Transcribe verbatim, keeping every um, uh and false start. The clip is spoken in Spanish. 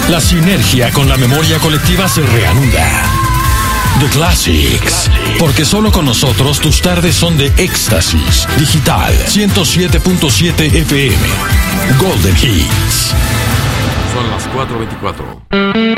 La sinergia con la memoria colectiva se reanuda. The Classics, porque solo con nosotros tus tardes son de éxtasis. Digital ciento siete punto siete F M. Golden Hits. Son las cuatro veinticuatro.